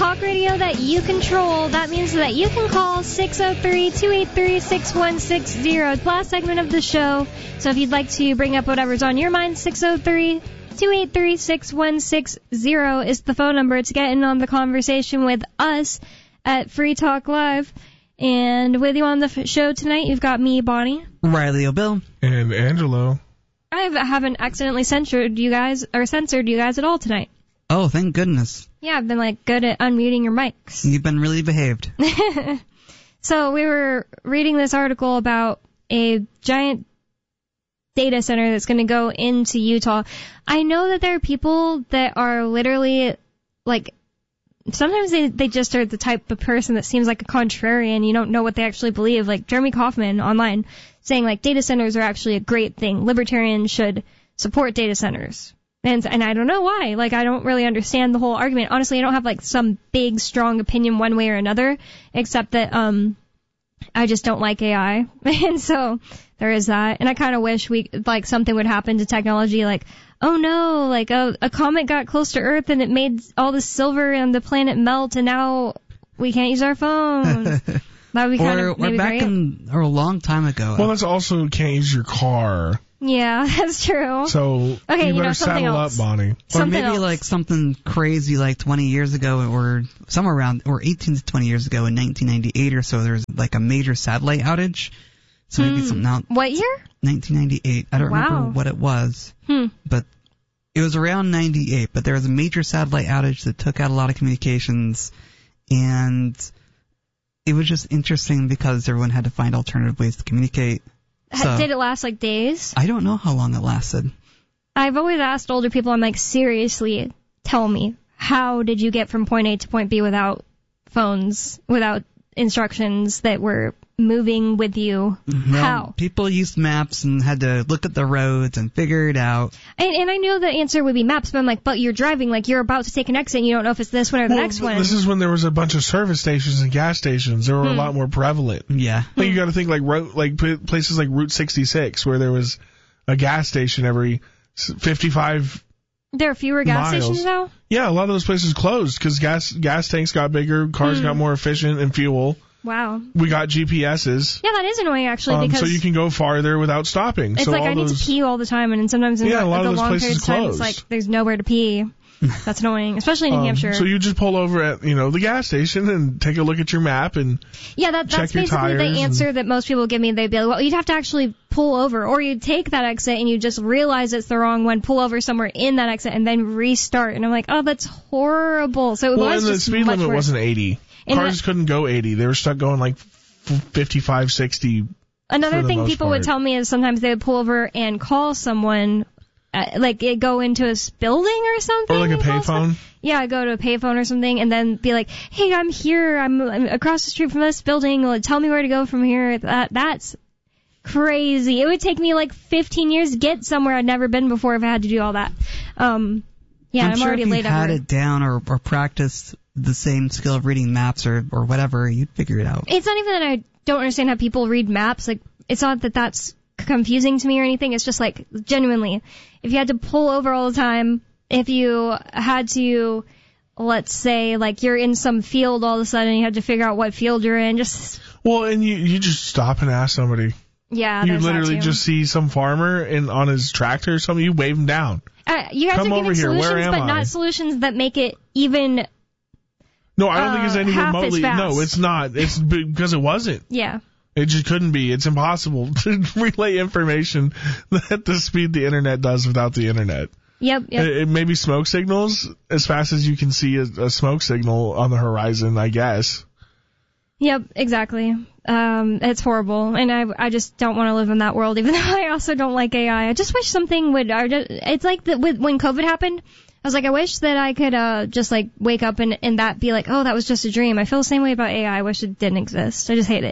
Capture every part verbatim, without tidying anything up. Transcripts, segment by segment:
talk radio that you control. That means that you can call six oh three, two eight three, six one six zero. It's the last segment of the show. So if you'd like to bring up whatever's on your mind, six oh three, two eight three, six one six zero is the phone number to get in on the conversation with us at Free Talk Live. And with you on the f- show tonight, you've got me, Bonnie. Riley O'Bill. And Angelo. I haven't accidentally censored you guys, or censored you guys at all tonight. Oh, thank goodness. Yeah, I've been, like, good at unmuting your mics. You've been really behaved. So we were reading this article about a giant data center that's going to go into Utah. I know that there are people that are literally, like, sometimes they, they just are the type of person that seems like a contrarian. You don't know what they actually believe. Like Jeremy Kauffman online saying, like, data centers are actually a great thing. Libertarians should support data centers. And, and I don't know why. Like, I don't really understand the whole argument. Honestly, I don't have, like, some big, strong opinion one way or another, except that um, I just don't like A I. And so there is that. And I kind of wish we, like, something would happen to technology, like, oh, no, like, a, a comet got close to Earth and it made all the silver on the planet melt, and now we can't use our phones. That would be kind or, of maybe or back great. in, or a long time ago. Well, that's also can't use your car. Yeah, that's true. So okay, you you better know, something saddle else. up, Bonnie. Or Something maybe else. like something crazy like twenty years ago, or somewhere around, or eighteen to twenty years ago in nineteen ninety-eight or so, there was like a major satellite outage. So maybe Hmm. something else. What year? nineteen ninety-eight. I don't Wow. remember what it was. Hmm. But it was around ninety-eight, but there was a major satellite outage that took out a lot of communications, and it was just interesting because everyone had to find alternative ways to communicate. Ha- So, Did it last, like, days? I don't know how long it lasted. I've always asked older people, I'm like, seriously, tell me, how did you get from point A to point B without phones, without instructions that were moving with you? Well, How? People used maps and had to look at the roads and figure it out. And, and I knew the answer would be maps, but I'm like, but you're driving, like, you're about to take an exit, and you don't know if it's this one or the Well, next one. This is when there was a bunch of service stations and gas stations. They were Hmm. a lot more prevalent. Yeah. Like, you got to think like ro- like p- places like Route sixty-six, where there was a gas station every s- fifty-five. There are fewer gas miles. stations now? Yeah, a lot of those places closed because gas gas tanks got bigger, cars Hmm. got more efficient in fuel. Wow. We got G P S's. Yeah, that is annoying, actually, Um, because so you can go farther without stopping. it's so like all I need those, to pee all the time, and sometimes in Yeah, the, a lot of the those long places periods of time, it's closed. like there's nowhere to pee. That's annoying, especially in New um, Hampshire. So you just pull over at you know the gas station and take a look at your map and Yeah, that, check that's your basically the tires answer and- that most people give me. They'd be like, well, you'd have to actually pull over, or you'd take that exit and you just realize it's the wrong one, pull over somewhere in that exit, and then restart. And I'm like, oh, that's horrible. So it well, was and the just speed much limit worse. wasn't eighty. And Cars the- couldn't go eighty. They were stuck going like fifty-five, sixty. Another for the thing most people would part. tell me is sometimes they would pull over and call someone, uh, like it go into a s- building or something. Or like a and call payphone. some- Yeah, go to a payphone or something, and then be like, hey, I'm here. I'm, I'm across the street from this building. Like, tell me where to go from here. That That's crazy. It would take me like fifteen years to get somewhere I'd never been before if I had to do all that. Um, yeah, I'm, I'm, sure already if you late had on it down or, or practiced the same skill of reading maps or, or whatever, you'd figure it out. It's not even that I don't understand how people read maps. Like, it's not that that's confusing to me or anything. It's just like, genuinely, if you had to pull over all the time, if you had to, let's say, like you're in some field all of a sudden, you had to figure out what field you're in. Just Well, and you you just stop and ask somebody. yeah, You there's that literally too. just see some farmer in on his tractor or something. You wave him down. Uh, you guys Come are over giving here. Where solutions, am but I? not solutions that make it even. No, I don't think it's Uh, any half as remotely. fast. No, it's not. It's because it wasn't. Yeah. It just couldn't be. It's impossible to relay information at the speed the internet does without the internet. Yep. Yep. It, it may be smoke signals as fast as you can see a, a smoke signal on the horizon, I guess. Yep, exactly. Um, it's horrible, and I, I just don't want to live in that world. Even though I also don't like A I, I just wish something would. I just, it's like the, with when COVID happened. I was like, I wish that I could uh, just like wake up and and that be like, oh, that was just a dream. I feel the same way about A I. I wish it didn't exist. I just hate it.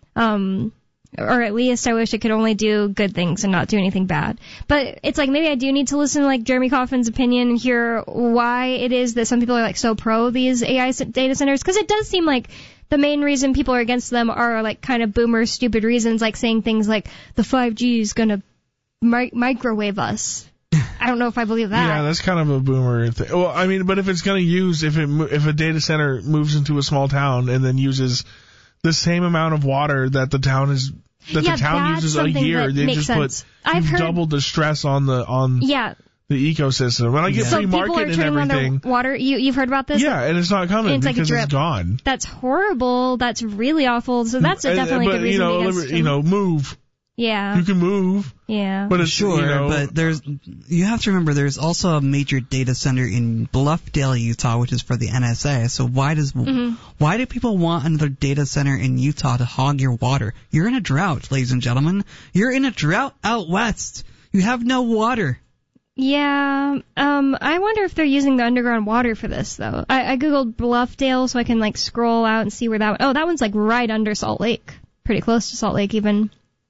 Um, or at least I wish it could only do good things and not do anything bad. But it's like maybe I do need to listen to like Jeremy Kauffman's opinion and hear why it is that some people are like so pro these A I data centers, because it does seem like the main reason people are against them are like kind of boomer stupid reasons, like saying things like the five G is gonna mi- microwave us. I don't know if I believe that. Yeah, that's kind of a boomer thing. Well, I mean, but if it's going to use, if it if a data center moves into a small town and then uses the same amount of water that the town is that yeah, the town uses a year, they just sense. put I've you've heard, doubled the stress on the on yeah. the ecosystem. When I get so free market and everything, everything, on their water. You you've heard about this? Yeah, and it's not coming it's because like it's gone. That's horrible. That's really awful. So that's a definitely but, a good reason you know, against you know, move. Yeah. You can move. Yeah. But it's, sure, you know, but there's you have to remember there's also a major data center in Bluffdale, Utah, which is for the N S A. So why does mm-hmm. why do people want another data center in Utah to hog your water? You're in a drought, ladies and gentlemen. You're in a drought out west. You have no water. Yeah, um, I wonder if they're using the underground water for this, though. I, I googled Bluffdale so I can, like, scroll out and see where that one... Oh, that one's, like, right under Salt Lake. Pretty close to Salt Lake, even.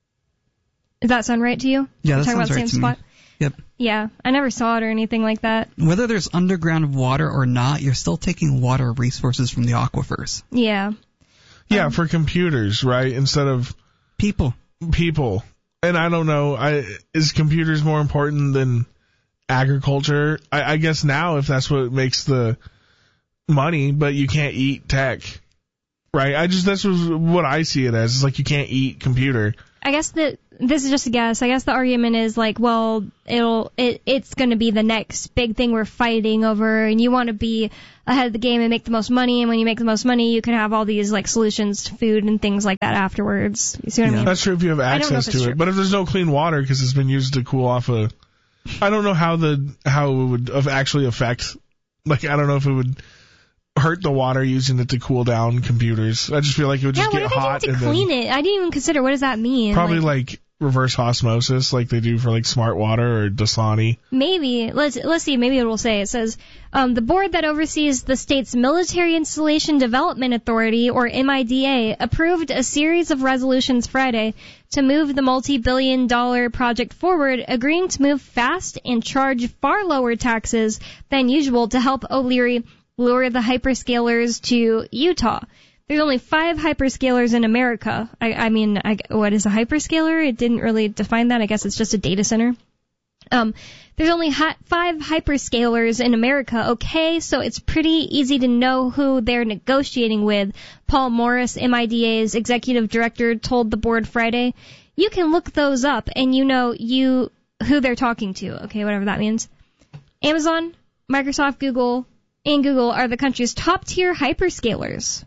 Does that sound right to you? Yeah, that talking sounds about the right same to spot? me. Yep. Yeah, I never saw it or anything like that. Whether there's underground water or not, you're still taking water resources from the aquifers. Yeah. Yeah, um, for computers, right? Instead of... People. People. And I don't know, I is computers more important than... agriculture? I, I guess now if that's what makes the money, but you can't eat tech, right? I just that's what I see it as. It's like you can't eat computer. I guess that this is just a guess. I guess the argument is like, well, it'll it it's going to be the next big thing we're fighting over, and you want to be ahead of the game and make the most money. And when you make the most money, you can have all these like solutions to food and things like that afterwards. You see what yeah. I mean? That's true if you have access to it. True. But if there's no clean water because it's been used to cool off a I don't know how the how it would actually affect. Like I don't know if it would hurt the water using it to cool down computers. I just feel like it would just yeah, get what hot. Yeah, and to clean then it. I didn't even consider what does that mean. Probably like, like reverse osmosis, like they do for like Smart Water or Dasani. Maybe let's let's see. Maybe it will say it says um, the board that oversees the state's Military Installation Development Authority, or M I D A, approved a series of resolutions Friday to move the multi-billion dollar project forward, agreeing to move fast and charge far lower taxes than usual to help O'Leary lure the hyperscalers to Utah. There's only five hyperscalers in America. I, I mean, I, what is a hyperscaler? It didn't really define that. I guess it's just a data center. Um, there's only hi- five hyperscalers in America, okay? So it's pretty easy to know who they're negotiating with. Paul Morris, M I D A's executive director, told the board Friday, you can look those up and you know you who they're talking to, okay, whatever that means. Amazon, Microsoft, Google, and Google are the country's top-tier hyperscalers.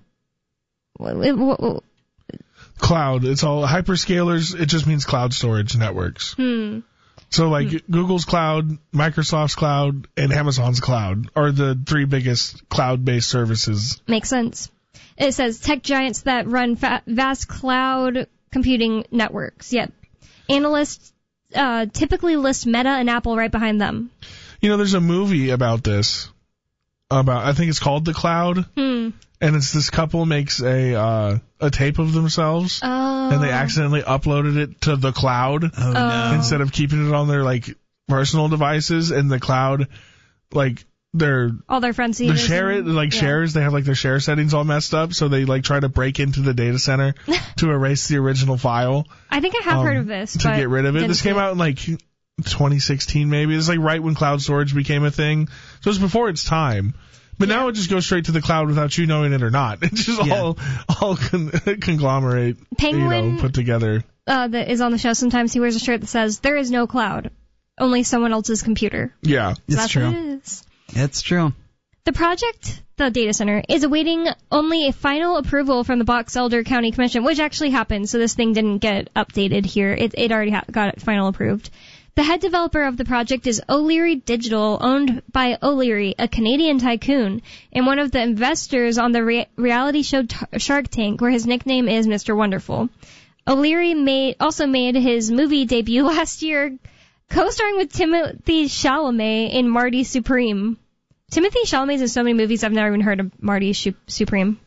Cloud. It's all hyperscalers. It just means cloud storage networks. Hmm. So like hmm. Google's cloud, Microsoft's cloud, and Amazon's cloud are the three biggest cloud-based services. Makes sense. It says tech giants that run fa- vast cloud computing networks. Yep. Analysts uh, typically list Meta and Apple right behind them. You know, there's a movie about this. About I think it's called The Cloud. Hmm. And it's this couple makes a uh, a tape of themselves, oh. and they accidentally uploaded it to the cloud oh, no. instead of keeping it on their like personal devices. And the cloud, like their all their friends see the share it like yeah. shares. They have like their share settings all messed up, so they like try to break into the data center to erase the original file. I think I have um, heard of this to but get rid of it. This came it. out in like twenty sixteen, maybe. It's like right when cloud storage became a thing, so it's before its time. But yeah. now it just goes straight to the cloud without you knowing it or not. It's just yeah. all all con- conglomerate, Penguin, you know, put together. Uh, that is on the show. Sometimes he wears a shirt that says, there is no cloud, only someone else's computer. Yeah. So it's that's true. What it is. It's true. The project, the data center, is awaiting only a final approval from the Box Elder County Commission, which actually happened, so this thing didn't get updated here. It, it already ha- got it final approved. The head developer of the project is O'Leary Digital, owned by O'Leary, a Canadian tycoon, and one of the investors on the re- reality show T- Shark Tank, where his nickname is Mister Wonderful. O'Leary made, also made his movie debut last year, co-starring with Timothy Chalamet in Marty Supreme. Timothy Chalamet's in so many movies, I've never even heard of Marty Sh- Supreme.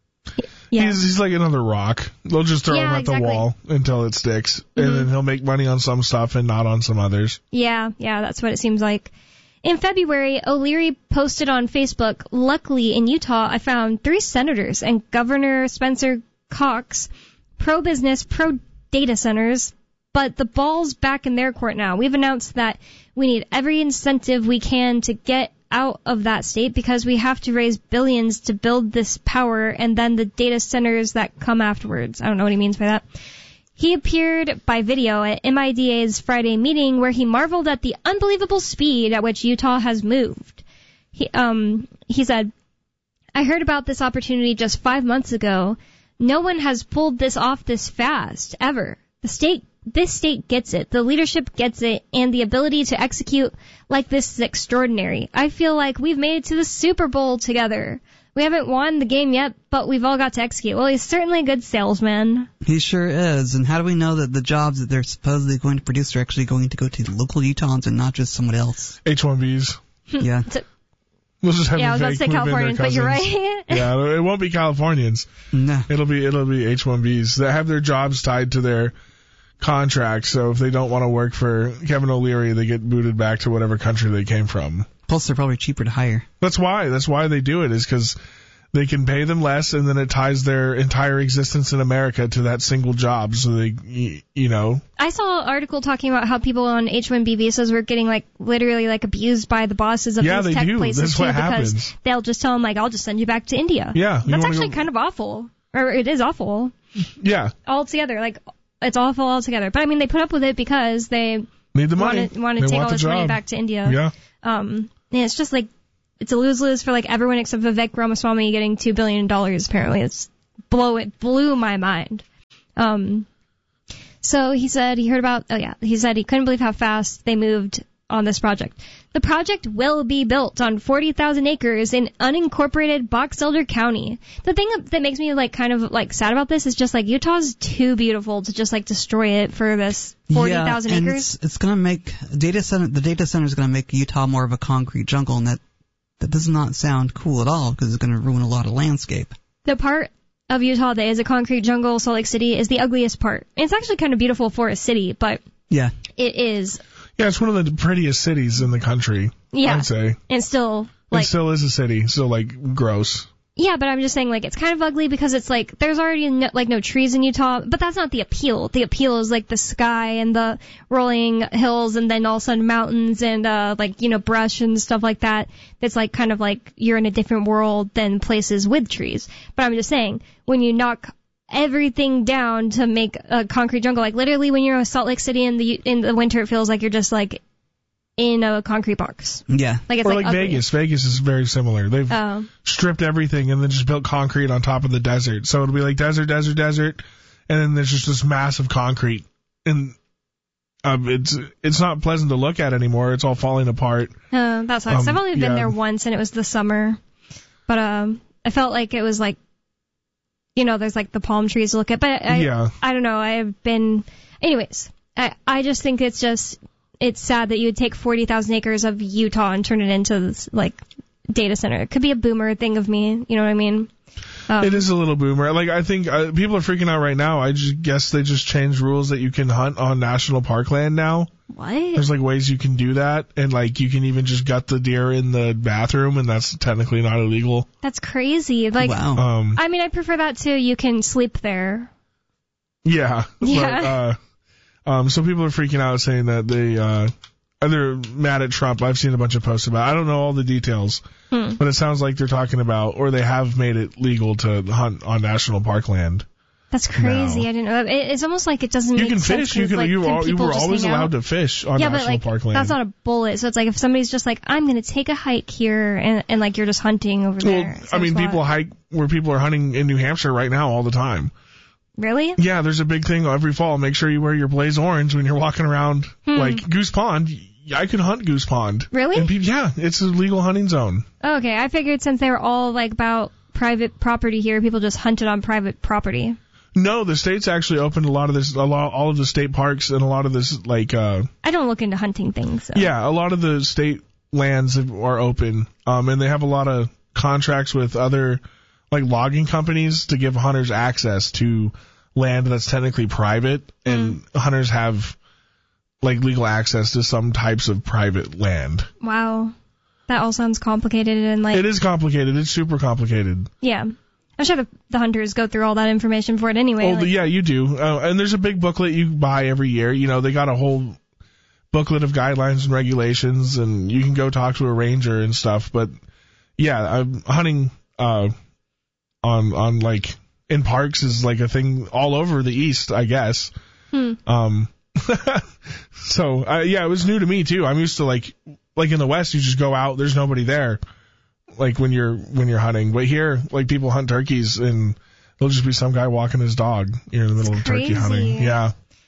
Yeah. He's, he's like another rock. They'll just throw yeah, him at exactly. the wall until it sticks, Mm-hmm. and then he'll make money on some stuff and not on some others. Yeah, yeah, that's what it seems like. In February, O'Leary posted on Facebook, luckily in Utah, I found three senators and Governor Spencer Cox, pro-business, pro-data centers, but the ball's back in their court now. We've announced that we need every incentive we can to get out of that state because we have to raise billions to build this power and then the data centers that come afterwards. I don't know what he means by that. He appeared by video at M I D A's Friday meeting where he marveled at the unbelievable speed at which Utah has moved. He, um, he said, I heard about this opportunity just five months ago. No one has pulled this off this fast, ever. The state, this state gets it. The leadership gets it, and the ability to execute like this is extraordinary. I feel like we've made it to the Super Bowl together. We haven't won the game yet, but we've all got to execute. Well, he's certainly a good salesman. He sure is. And how do we know that the jobs that they're supposedly going to produce are actually going to go to local Utahns and not just someone else? H one Bs. Yeah. We'll just have yeah, I was about to say Californians, but you're right. Yeah, it won't be Californians. No. It'll be it'll be H one Bs that have their jobs tied to their contracts. So if they don't want to work for Kevin O'Leary, they get booted back to whatever country they came from. Plus, they're probably cheaper to hire. That's why. That's why they do it, is because they can pay them less, and then it ties their entire existence in America to that single job. So they, you know. I saw an article talking about how people on H one B visas were getting like literally like abused by the bosses of yeah, these they tech do. places That's too, what because happens. they'll just tell them like, "I'll just send you back to India." Yeah, that's actually go... kind of awful, or it is awful. Yeah, altogether, like it's awful altogether. But I mean, they put up with it because they need the money. Want to, want to take all this job. money back to India. Yeah. Um. Yeah, it's just like. It's a lose-lose for like everyone except Vivek Ramaswamy getting two billion dollars. Apparently, it's blow it blew my mind. Um, so he said he heard about. Oh yeah, he said he couldn't believe how fast they moved on this project. The project will be built on forty thousand acres in unincorporated Box Elder County. The thing that makes me like kind of like sad about this is just like Utah's too beautiful to just like destroy it for this forty thousand yeah, and acres. It's, it's going to make data center. The data center is going to make Utah more of a concrete jungle, and that. That does not sound cool at all because it's going to ruin a lot of landscape. The part of Utah that is a concrete jungle, Salt Lake City, is the ugliest part. It's actually kind of beautiful for a city, but yeah, it is. Yeah, it's one of the prettiest cities in the country, yeah, I'd say. And still, like... It still is a city, still, like, gross. Yeah, but I'm just saying, like, it's kind of ugly because it's, like, there's already, no, like, no trees in Utah, but that's not the appeal. The appeal is, like, the sky and the rolling hills and then all of a sudden mountains and, uh, like, you know, brush and stuff like that. It's, like, kind of like you're in a different world than places with trees. But I'm just saying, when you knock everything down to make a concrete jungle, like, literally when you're in Salt Lake City in the, in the winter, it feels like you're just, like, in a concrete box. Yeah. Like it's or like, like ugly. Vegas. Vegas is very similar. They've oh. stripped everything and then just built concrete on top of the desert. So it'll be like desert, desert, desert, and then there's just this massive concrete. And um, it's it's not pleasant to look at anymore. It's all falling apart. Uh, that sucks. Um, I've only been yeah. there once, and it was the summer. But um, I felt like it was like, you know, there's like the palm trees to look at. But I, Yeah. I don't know. I have been... Anyways, I, I just think it's just... It's sad that you would take forty thousand acres of Utah and turn it into this, like, data center. It could be a boomer thing of me. You know what I mean? Um, It is a little boomer. Like, I think uh, people are freaking out right now. I just guess they just changed rules that you can hunt on national park land now. What? There's, like, ways you can do that. And, like, you can even just gut the deer in the bathroom, and that's technically not illegal. That's crazy. Like, wow. Um, I mean, I prefer that too. You can sleep there. yeah. Yeah. But, uh, um, so people are freaking out saying that they, uh, they're mad at Trump. I've seen a bunch of posts about it. I don't know all the details, Hmm. but it sounds like they're talking about, or they have made it legal to hunt on national park land. That's crazy. No. I didn't know. It, it's almost like it doesn't You make can sense. fish. You 'cause, can, like, you, can all, you people were just always hang out? allowed to fish on yeah, national but like park land. that's not a bullet. So it's like if somebody's just like, I'm gonna take a hike here, and and like you're just hunting over well, there. I mean, Spot. people hike where people are hunting in New Hampshire right now all the time. Really? Yeah, there's a big thing every fall. Make sure you wear your Blaze Orange when you're walking around, Hmm. like Goose Pond. I can hunt Goose Pond. Really? And people, yeah, it's a legal hunting zone. Oh, okay, I figured since they were all like about private property here, people just hunted on private property. No, the state's actually opened a lot of this, a lot, all of the state parks and a lot of this, like, uh, I don't look into hunting things. So. yeah, a lot of the state lands are open, um, and they have a lot of contracts with other, like, logging companies to give hunters access to land that's technically private, and Mm. hunters have, like, legal access to some types of private land. Wow, that all sounds complicated and like. It is complicated. It's super complicated. Yeah. I'm sure the, the hunters go through all that information for it anyway. Oh, like, yeah, you do. Uh, and there's a big booklet you buy every year. You know, they got a whole booklet of guidelines and regulations, and you can go talk to a ranger and stuff. But yeah, I'm hunting uh, on on like in parks is like a thing all over the East, I guess. Hmm. Um. so uh, yeah, it was new to me too. I'm used to like like in the West, you just go out, there's nobody there. Like when you're when you're hunting, but here, like people hunt turkeys and there'll just be some guy walking his dog. You're in the middle It's of turkey crazy. hunting. Yeah.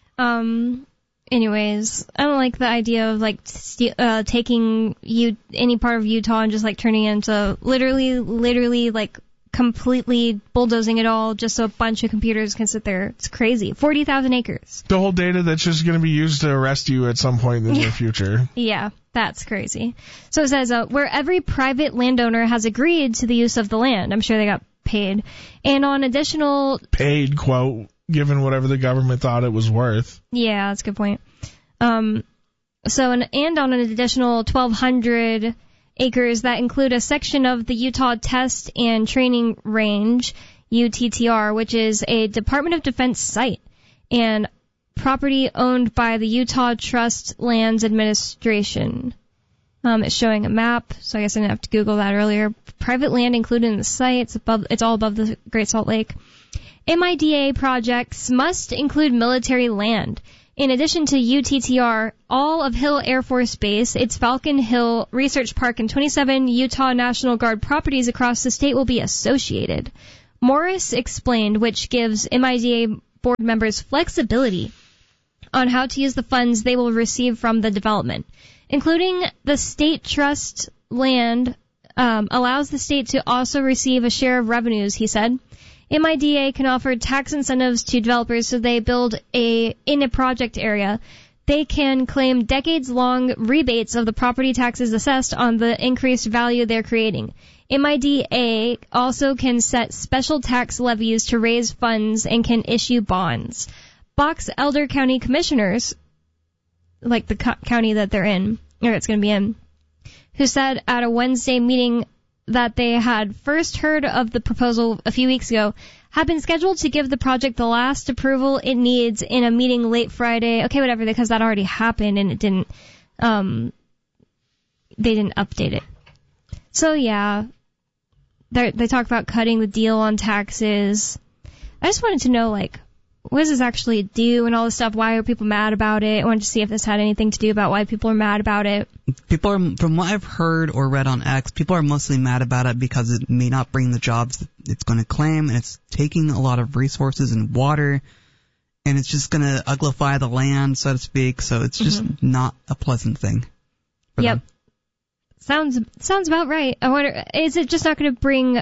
Um. Anyways, I don't like the idea of like st- uh, taking you any part of Utah and just like turning it into literally, literally like completely bulldozing it all just so a bunch of computers can sit there. It's crazy. Forty thousand acres. The whole data that's just going to be used to arrest you at some point in the near future. Yeah, that's crazy. So it says, uh, where every private landowner has agreed to the use of the land. I'm sure they got paid. And on additional... Paid, quote, given whatever the government thought it was worth. Yeah, that's a good point. Um, so, an, and on an additional twelve hundred acres that include a section of the Utah Test and Training Range, U T T R, which is a Department of Defense site, and property owned by the Utah Trust Lands Administration. Um, it's showing a map, so I guess I didn't have to Google that earlier. Private land included in the site. It's above. It's all above the Great Salt Lake. M I D A projects must include military land. In addition to U T T R, all of Hill Air Force Base, its Falcon Hill Research Park, and twenty-seven Utah National Guard properties across the state will be associated. Morris explained, which gives M I D A board members flexibility on how to use the funds they will receive from the development, including the state trust land um, allows the state to also receive a share of revenues, he said. M I D A can offer tax incentives to developers so they build a in a project area. They can claim decades-long rebates of the property taxes assessed on the increased value they're creating. M I D A also can set special tax levies to raise funds and can issue bonds. Box Elder County commissioners, like the co- county that they're in, or it's going to be in, who said at a Wednesday meeting that they had first heard of the proposal a few weeks ago, have been scheduled to give the project the last approval it needs in a meeting late Friday. Okay, whatever, because that already happened and it didn't, um, they didn't update it. So yeah, they they talk about cutting the deal on taxes. I just wanted to know, like, what does this actually do and all this stuff? Why are people mad about it? I wanted to see if this had anything to do about why people are mad about it. People are, from what I've heard or read on X, people are mostly mad about it because it may not bring the jobs that it's going to claim, and it's taking a lot of resources and water, and it's just going to uglify the land, so to speak, so it's just mm-hmm. not a pleasant thing. Yep. Them. Sounds sounds about right. I wonder, is it just not going to bring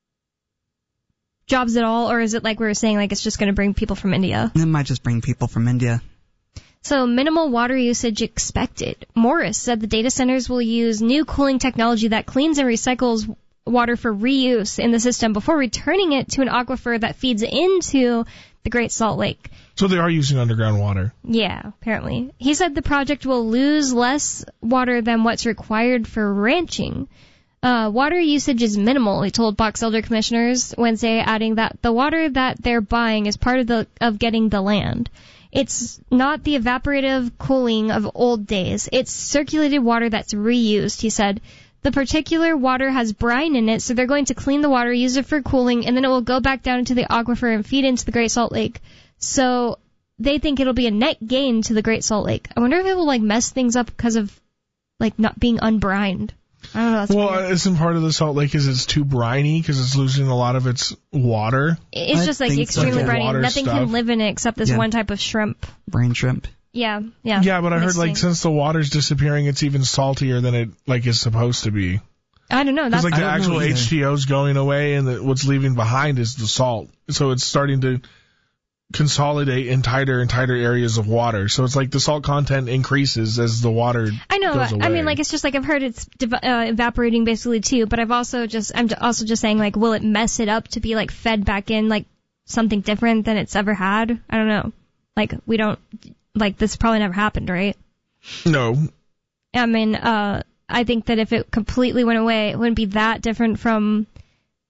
jobs at all, or is it like we were saying, like it's just going to bring people from India? It might just bring people from India. So minimal water usage expected. Morris said the data centers will use new cooling technology that cleans and recycles water for reuse in the system before returning it to an aquifer that feeds into the Great Salt Lake. So they are using underground water. Yeah, apparently. He said the project will lose less water than what's required for ranching. Uh, water usage is minimal, he told Box Elder commissioners Wednesday, adding that the water that they're buying is part of the of getting the land. It's not the evaporative cooling of old days. It's circulated water that's reused, he said. The particular water has brine in it, so they're going to clean the water, use it for cooling, and then it will go back down into the aquifer and feed into the Great Salt Lake. So they think it'll be a net gain to the Great Salt Lake. I wonder if it will like mess things up because of like not being unbrined. I don't know. That's well, weird. Isn't part of the Salt Lake is it's too briny because it's losing a lot of its water? It's I just like think extremely so. briny. Water Nothing stuff. can live in it except this Yeah. one type of shrimp. Brain shrimp. Yeah, yeah. Yeah, but I heard like Interesting. since the water's disappearing, it's even saltier than it like is supposed to be. I don't know. Because That's like the I don't know actual either. H two O's going away, and the, what's leaving behind is the salt. So it's starting to consolidate in tighter and tighter areas of water. So it's like the salt content increases as the water I know. goes I away. mean, like it's just like I've heard it's div- uh, evaporating basically too. But I've also just I'm also just saying like, will it mess it up to be like fed back in like something different than it's ever had? I don't know. Like we don't like this probably never happened, right? No. I mean, uh, I think that if it completely went away, it wouldn't be that different from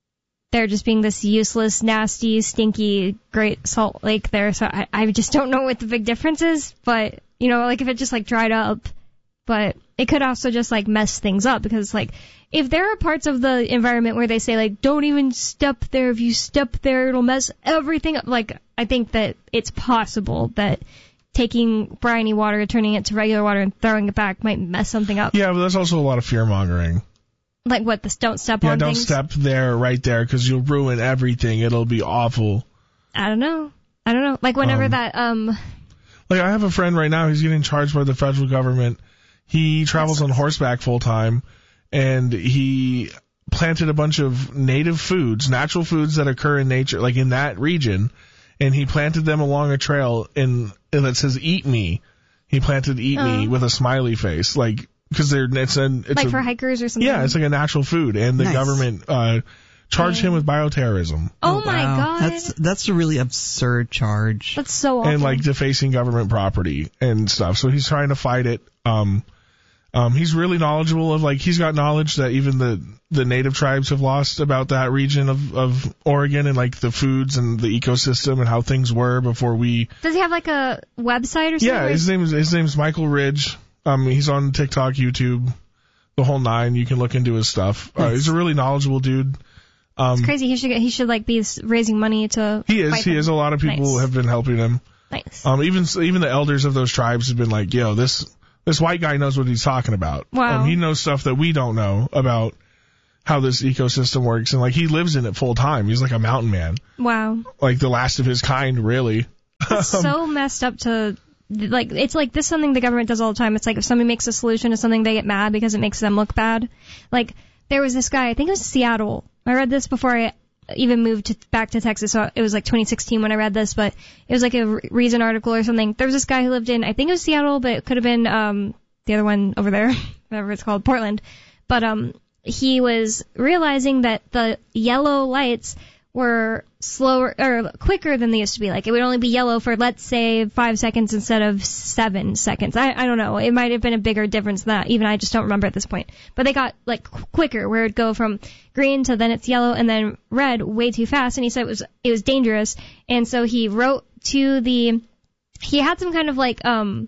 there just being this useless, nasty, stinky Great Salt Lake there. So I, I just don't know what the big difference is. But, you know, like if it just like dried up, but it could also just like mess things up because like if there are parts of the environment where they say like don't even step there, if you step there it'll mess everything up. Like I think that it's possible that taking briny water, turning it to regular water and throwing it back might mess something up. Yeah, but there's also a lot of fear mongering. Like what, this don't step yeah, on don't things? step there, right there, because you'll ruin everything. It'll be awful. I don't know. I don't know. Like whenever Um, that, um... Like I have a friend right now, he's getting charged by the federal government. He travels on horseback full time, and he planted a bunch of native foods, natural foods that occur in nature, like in that region, and he planted them along a trail in, and that says "Eat Me." He planted "Eat Me" Oh. with a smiley face, like because they're it's an it's like a, for hikers or something? yeah, it's like a natural food, and the Nice. government uh charged him with bioterrorism Oh, my wow. god. That's that's a really absurd charge. That's so awful. and like defacing government property and stuff. So he's trying to fight it. Um, um, he's really knowledgeable of like he's got knowledge that even the the native tribes have lost about that region of of Oregon and like the foods and the ecosystem and how things were before we. Does he have like a website or something? Yeah, his name is his name's Michael Ridge. Um, he's on TikTok, YouTube, the whole nine. You can look into his stuff. Uh, he's a really knowledgeable dude. Um, It's crazy. He should get, he should like be s- raising money to. he is. fight He them. is. A lot of people Nice. have been helping him. Nice. Um, even even the elders of those tribes have been like, yo, this this white guy knows what he's talking about. Wow. Um, he knows stuff that we don't know about how this ecosystem works, and like he lives in it full time. He's like a mountain man, Wow. like the last of his kind, really. It's so messed up to. Like, it's like this is something the government does all the time. It's like if somebody makes a solution to something, they get mad because it makes them look bad. Like, there was this guy, I think it was Seattle. I read this before I even moved to, back to Texas, so it was like twenty sixteen when I read this, but it was like a Re- Reason article or something. There was this guy who lived in, I think it was Seattle, but it could have been um the other one over there, whatever it's called, Portland. But um he was realizing that the yellow lights were slower or quicker than they used to be. Like it would only be yellow for, let's say, five seconds instead of seven seconds. I, I don't know. It might have been a bigger difference than that. Even I just don't remember at this point. But they got like qu- quicker, where it'd go from green to then it's yellow and then red way too fast. And he said it was it was dangerous. And so he wrote to the. He had some kind of like um.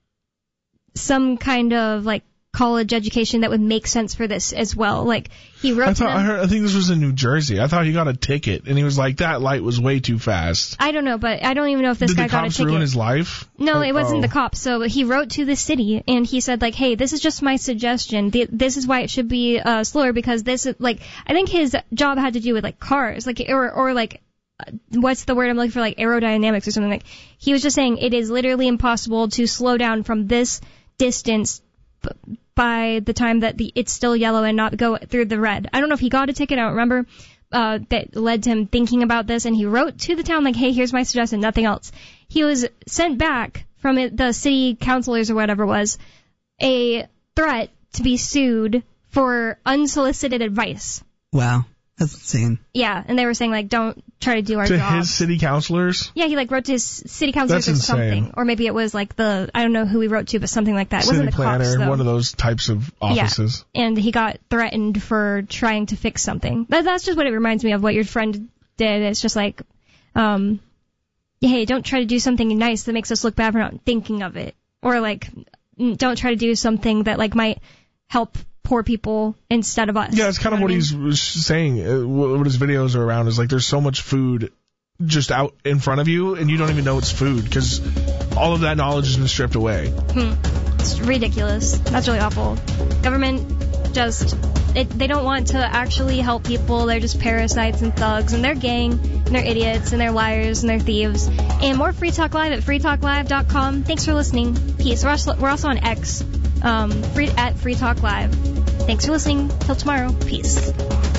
some kind of like college education that would make sense for this as well. Like he wrote I to thought them. I heard. I think this was in New Jersey. I thought he got a ticket, and he was like, "That light was way too fast." I don't know, but I don't even know if this Did guy the got a cops ticket. ruin his life? No, Like, it wasn't oh. the cops. So he wrote to the city and he said like, hey, this is just my suggestion. The, this is why it should be uh, slower because this is like, I think his job had to do with like cars, like or or like. uh, What's the word I'm looking for? Like aerodynamics or something. Like he was just saying it is literally impossible to slow down from this distance b- by the time that the it's still yellow and not go through the red. I don't know if he got a ticket. I don't remember. Uh, that led to him thinking about this, and he wrote to the town like, hey, here's my suggestion, nothing else. He was sent back from it, the city councilors or whatever it was, a threat to be sued for unsolicited advice. Wow, that's insane. Yeah, and they were saying like, don't try to do our To job. his city councilors? Yeah, he like wrote to his city councilors That's or something, insane. or maybe it was like the I don't know who he wrote to, but something like that. It City wasn't the planner, cops though. one of those types of offices. Yeah, and he got threatened for trying to fix something. That, that's just what it reminds me of, what your friend did. It's just like, um, hey, don't try to do something nice that makes us look bad for not thinking of it. Or like, mm, don't try to do something that like might help poor people instead of us. Yeah, it's kind of You know what I mean? he's was saying. Uh, what his videos are around is like there's so much food just out in front of you, and you don't even know it's food because all of that knowledge has been stripped away. Hmm. It's ridiculous. That's really awful. Government just, it, they don't want to actually help people. They're just parasites and thugs, and they're gang, and they're idiots, and they're liars, and they're thieves. And more Free Talk Live at free talk live dot com. Thanks for listening. Peace. We're also, we're also on X, um, free, at Free Talk Live. Thanks for listening. Till tomorrow. Peace.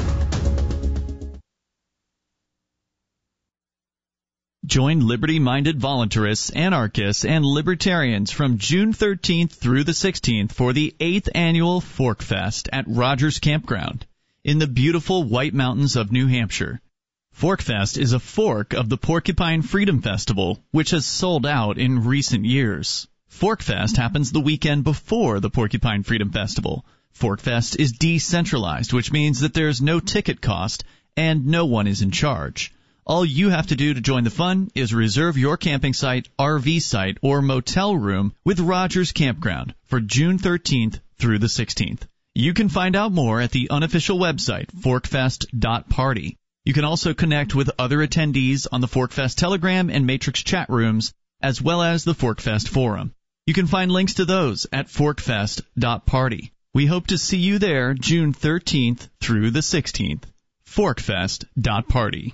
Join liberty-minded voluntarists, anarchists, and libertarians from June thirteenth through the sixteenth for the eighth Annual Fork Fest at Rogers Campground in the beautiful White Mountains of New Hampshire. Fork Fest is a fork of the Porcupine Freedom Festival, which has sold out in recent years. Fork Fest happens the weekend before the Porcupine Freedom Festival. Fork Fest is decentralized, which means that there's no ticket cost, and no one is in charge. All you have to do to join the fun is reserve your camping site, R V site, or motel room with Rogers Campground for June thirteenth through the sixteenth. You can find out more at the unofficial website, forkfest dot party. You can also connect with other attendees on the ForkFest Telegram and Matrix chat rooms, as well as the ForkFest Forum. You can find links to those at forkfest dot party. We hope to see you there June thirteenth through the sixteenth. forkfest dot party.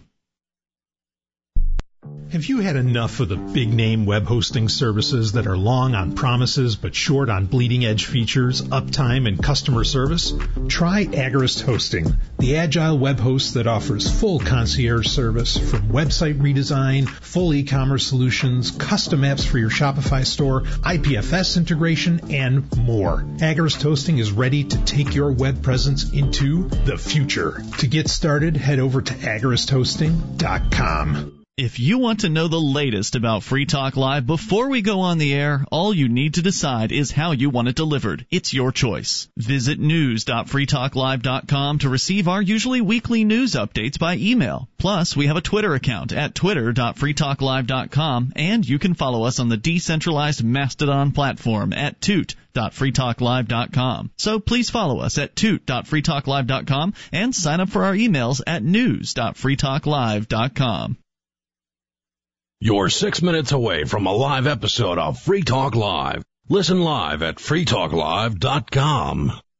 Have you had enough of the big-name web hosting services that are long on promises but short on bleeding-edge features, uptime, and customer service? Try Agorist Hosting, the agile web host that offers full concierge service from website redesign, full e-commerce solutions, custom apps for your Shopify store, I P F S integration, and more. Agorist Hosting is ready to take your web presence into the future. To get started, head over to agorist hosting dot com. If you want to know the latest about Free Talk Live before we go on the air, all you need to decide is how you want it delivered. It's your choice. Visit news dot free talk live dot com to receive our usually weekly news updates by email. Plus, we have a Twitter account at twitter dot free talk live dot com, and you can follow us on the decentralized Mastodon platform at toot dot free talk live dot com. So please follow us at toot dot free talk live dot com and sign up for our emails at news dot free talk live dot com. You're six minutes away from a live episode of Free Talk Live. Listen live at free talk live dot com.